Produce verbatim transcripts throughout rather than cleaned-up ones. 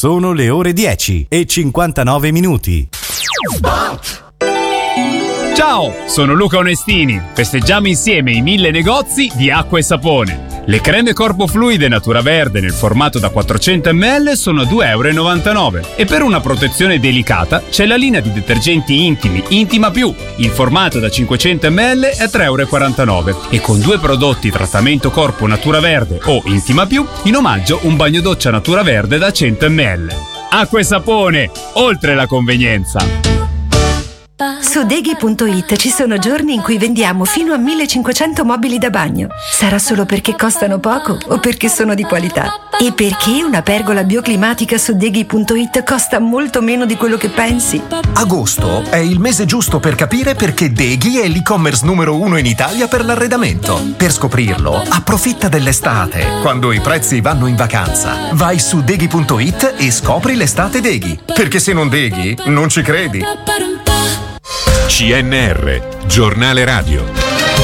Sono le ore dieci e cinquantanove minuti. Ciao, sono Luca Onestini. Festeggiamo insieme i mille negozi di acqua e sapone. Le creme corpo fluide Natura Verde nel formato da quattrocento millilitri sono a due e novantanove euro e per una protezione delicata c'è la linea di detergenti intimi Intima Più. Il formato da cinquecento millilitri è tre e quarantanove euro e con due prodotti trattamento corpo Natura Verde o Intima Più in omaggio un bagno doccia Natura Verde da cento millilitri. Acqua e sapone, oltre la convenienza. Su Deghi punto it ci sono giorni in cui vendiamo fino a millecinquecento mobili da bagno. Sarà solo perché costano poco o perché sono di qualità? E perché una pergola bioclimatica su Deghi punto it costa molto meno di quello che pensi? Agosto è il mese giusto per capire perché Deghi è l'e-commerce numero uno in Italia per l'arredamento. Per scoprirlo, approfitta dell'estate, quando i prezzi vanno in vacanza. Vai su Deghi punto it e scopri l'estate Deghi. Perché se non Deghi, non ci credi. C N R, giornale radio.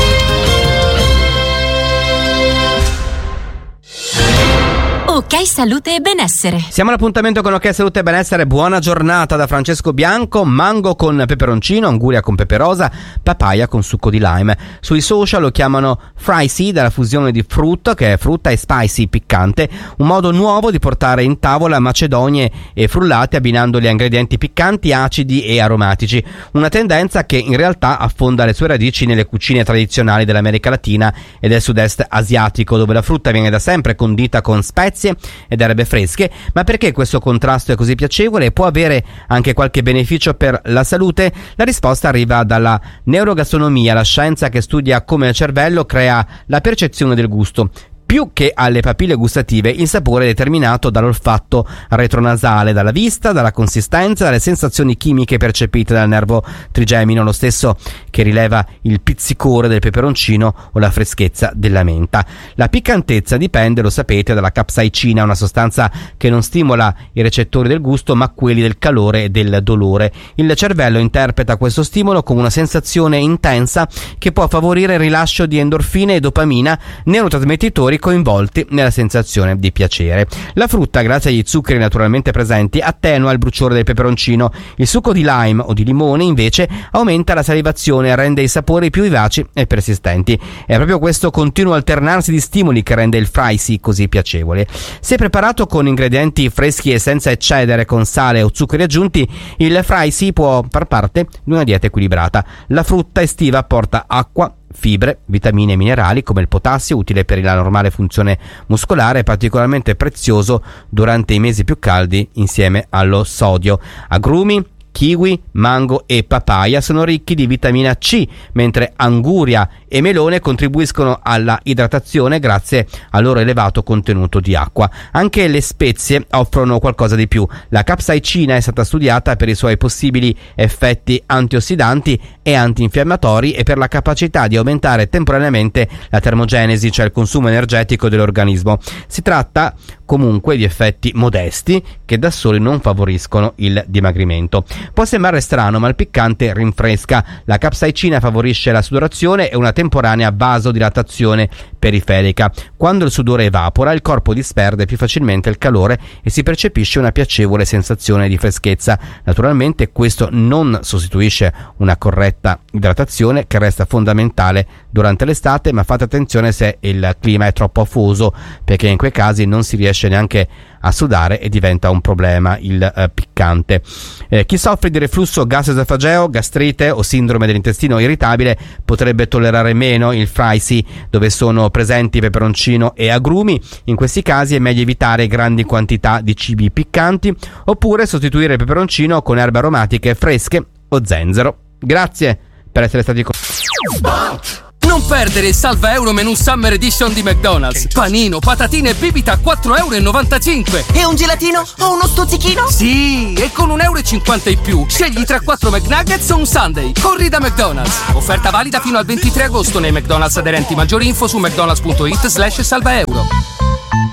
Ok Salute e Benessere. Siamo all'appuntamento con Ok Salute e Benessere. Buona giornata da Francesco Bianco. Mango con peperoncino, anguria con pepe rosa, papaya con succo di lime. Sui social lo chiamano Fricy, dalla fusione di frutta, che è frutta, e spicy, piccante. Un modo nuovo di portare in tavola macedonie e frullate abbinando gli ingredienti piccanti, acidi e aromatici. Una tendenza che in realtà affonda le sue radici nelle cucine tradizionali dell'America Latina e del sud-est asiatico, dove la frutta viene da sempre condita con spezie ed erbe fresche. Ma perché questo contrasto è così piacevole e può avere anche qualche beneficio per la salute? La risposta arriva dalla neurogastronomia, la scienza che studia come il cervello crea la percezione del gusto. Più che alle papille gustative, il sapore è determinato dall'olfatto retronasale, dalla vista, dalla consistenza, dalle sensazioni chimiche percepite dal nervo trigemino, lo stesso che rileva il pizzicore del peperoncino o la freschezza della menta. La piccantezza dipende, lo sapete, dalla capsaicina, una sostanza che non stimola i recettori del gusto ma quelli del calore e del dolore. Il cervello interpreta questo stimolo come una sensazione intensa che può favorire il rilascio di endorfine e dopamina, neurotrasmettitori coinvolti nella sensazione di piacere. La frutta, grazie agli zuccheri naturalmente presenti, attenua il bruciore del peperoncino. Il succo di lime o di limone invece aumenta la salivazione e rende i sapori più vivaci e persistenti. È proprio questo continuo alternarsi di stimoli che rende il Fricy così piacevole. Se preparato con ingredienti freschi e senza eccedere con sale o zuccheri aggiunti, il Fricy può far parte di una dieta equilibrata. La frutta estiva apporta acqua, fibre, vitamine e minerali come il potassio, utile per la normale funzione muscolare, particolarmente prezioso durante i mesi più caldi insieme allo sodio. Agrumi, kiwi, mango e papaya sono ricchi di vitamina C, mentre anguria e melone contribuiscono alla idratazione grazie al loro elevato contenuto di acqua. Anche le spezie offrono qualcosa di più. La capsaicina è stata studiata per i suoi possibili effetti antiossidanti e antinfiammatori e per la capacità di aumentare temporaneamente la termogenesi, cioè il consumo energetico dell'organismo. Si tratta comunque di effetti modesti che da soli non favoriscono il dimagrimento. Può sembrare strano, ma il piccante rinfresca. La capsaicina favorisce la sudorazione e una temporanea vasodilatazione periferica. Quando il sudore evapora, il corpo disperde più facilmente il calore e si percepisce una piacevole sensazione di freschezza. Naturalmente questo non sostituisce una corretta idratazione, che resta fondamentale durante l'estate, ma fate attenzione se il clima è troppo afoso, perché in quei casi non si riesce neanche a sudare e diventa un problema il eh, piccante. Eh, chi soffre di reflusso gastroesofageo, gastrite o sindrome dell'intestino irritabile potrebbe tollerare meno il Fricy, dove sono presenti peperoncino e agrumi. In questi casi è meglio evitare grandi quantità di cibi piccanti oppure sostituire il peperoncino con erbe aromatiche fresche o zenzero. Grazie per essere stati con Non perdere il salva euro menù Summer Edition di McDonald's. Panino, patatine e bibita a quattro e novantacinque euro. E un gelatino o uno stuzzichino? Sì, e con un euro e cinquanta in più scegli tra quattro McNuggets o un Sunday. Corri da McDonald's. Offerta valida fino al ventitré agosto nei McDonald's aderenti. Maggiori info su mcdonalds punto it slash salva euro.